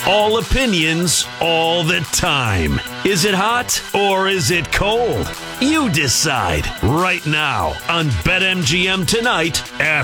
All opinions, all the time. Is it hot or is it cold? You decide right now on BetMGM Tonight after